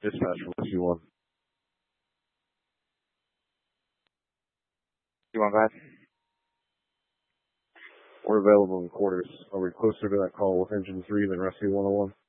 Dispatch from Rescue 1. You want guys? We're available in quarters. Are we closer to that call with Engine 3 than Rescue 101?